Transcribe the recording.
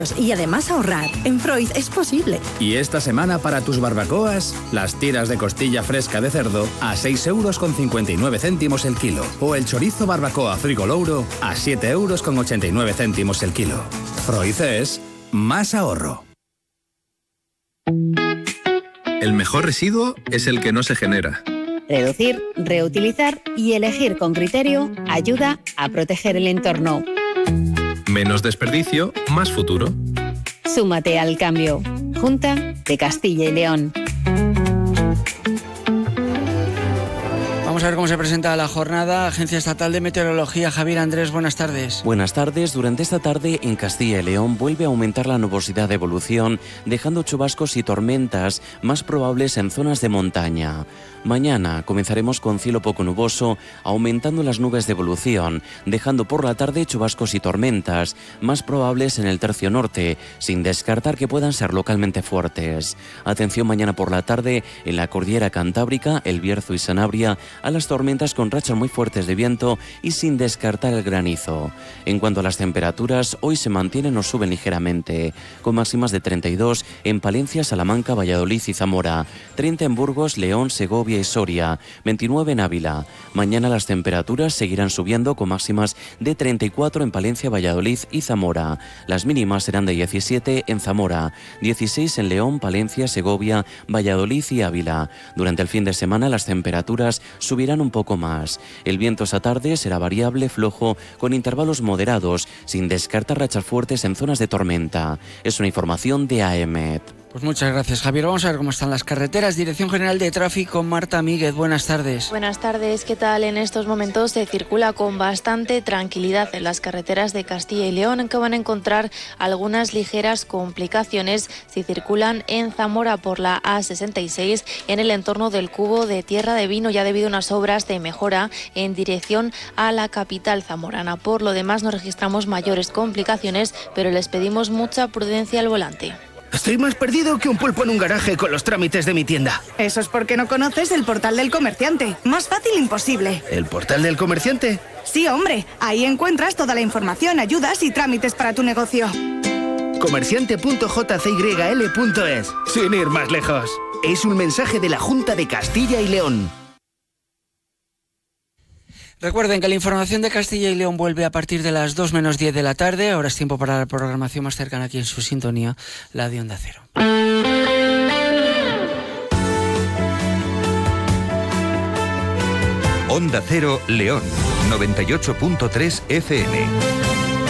Y además ahorrar. En Freud es posible. Y esta semana para tus barbacoas, las tiras de costilla fresca de cerdo a 6,59 € el kilo. O el chorizo barbacoa Frigolouro a 7,89 € el kilo. Freud es más ahorro. El mejor residuo es el que no se genera. Reducir, reutilizar y elegir con criterio ayuda a proteger el entorno. Menos desperdicio, más futuro. Súmate al cambio. Junta de Castilla y León. Vamos a ver cómo se presenta la jornada. Agencia Estatal de Meteorología. Javier Andrés, buenas tardes. Buenas tardes. Durante esta tarde en Castilla y León vuelve a aumentar la nubosidad de evolución, dejando chubascos y tormentas más probables en zonas de montaña. Mañana comenzaremos con cielo poco nuboso, aumentando las nubes de evolución, dejando por la tarde chubascos y tormentas, más probables en el tercio norte, sin descartar que puedan ser localmente fuertes. Atención mañana por la tarde en la cordillera Cantábrica, El Bierzo y Sanabria, a las tormentas con rachas muy fuertes de viento y sin descartar el granizo. En cuanto a las temperaturas, hoy se mantienen o suben ligeramente, con máximas de 32 en Palencia, Salamanca, Valladolid y Zamora, 30 en Burgos, León, Segovia y Soria, 29 en Ávila. Mañana las temperaturas seguirán subiendo con máximas de 34 en Palencia, Valladolid y Zamora. Las mínimas serán de 17 en Zamora, 16 en León, Palencia, Segovia, Valladolid y Ávila. Durante el fin de semana las temperaturas subirán un poco más. El viento esta tarde será variable, flojo, con intervalos moderados, sin descartar rachas fuertes en zonas de tormenta. Es una información de AEMET. Pues muchas gracias, Javier. Vamos a ver cómo están las carreteras. Dirección General de Tráfico, Marta Míguez, buenas tardes. Buenas tardes, ¿qué tal? En estos momentos se circula con bastante tranquilidad en las carreteras de Castilla y León, aunque van a encontrar algunas ligeras complicaciones si circulan en Zamora por la A66 en el entorno del Cubo de Tierra de Vino, ya debido a unas obras de mejora en dirección a la capital zamorana. Por lo demás no registramos mayores complicaciones, pero les pedimos mucha prudencia al volante. Estoy más perdido que un pulpo en un garaje con los trámites de mi tienda. Eso es porque no conoces el Portal del Comerciante. Más fácil imposible. ¿El Portal del Comerciante? Sí, hombre. Ahí encuentras toda la información, ayudas y trámites para tu negocio. Comerciante.jcyl.es. Sin ir más lejos. Es un mensaje de la Junta de Castilla y León. Recuerden que la información de Castilla y León vuelve a partir de las 2 menos 10 de la tarde. Ahora es tiempo para la programación más cercana aquí en su sintonía, la de Onda Cero. Onda Cero León, 98.3 FM.